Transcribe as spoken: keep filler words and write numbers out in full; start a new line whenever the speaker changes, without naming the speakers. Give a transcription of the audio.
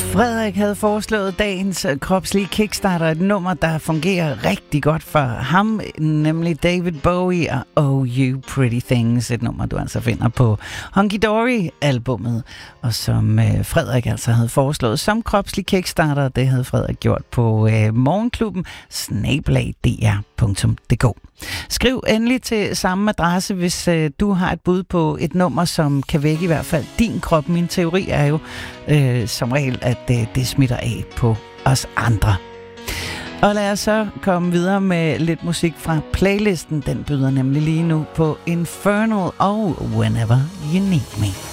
Frederik havde foreslået dagens kropslige kickstarter, et nummer, der fungerer rigtig godt for ham, nemlig David Bowie og Oh You Pretty Things, et nummer, du altså finder på Hunky Dory-albummet, og som øh, Frederik altså havde foreslået som kropslig kickstarter. Det havde Frederik gjort på øh, morgenklubben snabel-a d r punktum d k. Skriv endelig til samme adresse, hvis øh, du har et bud på et nummer, som kan vække i hvert fald din krop. Min teori er jo øh, som regel, at øh, det smitter af på os andre. Og lad os så komme videre med lidt musik fra playlisten. Den byder nemlig lige nu på Infernal og Whenever You Need Me.